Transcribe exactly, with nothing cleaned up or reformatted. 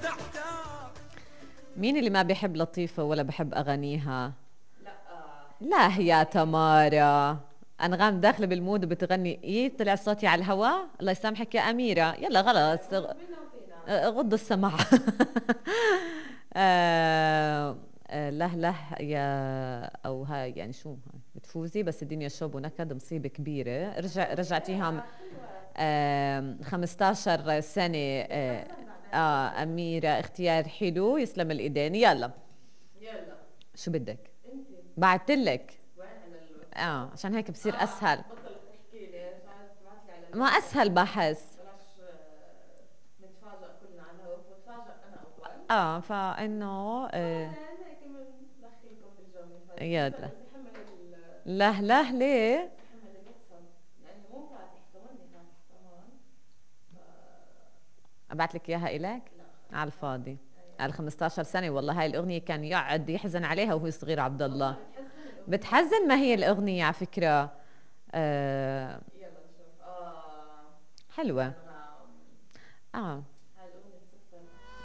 مين اللي ما بيحب لطيفة ولا بحب أغانيها؟ لا يا تمارا، أنغام داخلة بالمود وبتغني. إيه طلع صوتي على الهواء؟ الله يسامحك يا أميرة. يلا غلط، غض السمع. آه آه له له يا او هاي يعني شو بتفوزي، بس الدنيا شوب ونكد مصيبه كبيره. رجع رجعتيها آه خمستاشر سنه. آه, اه اميره اختيار حلو، يسلم الايدين. يلا يلا شو بدك؟ بعتلك. اه عشان هيك بصير اسهل. ما اسهل بحس. اه فانه آه يلا لا لا ليه ابعت لك اياها الك على الفاضي. على خمستاشر سنه والله. هاي الاغنيه كان يقعد يحزن عليها وهو صغير عبد الله. بتحزن، ما هي الاغنيه على فكره آه حلوه.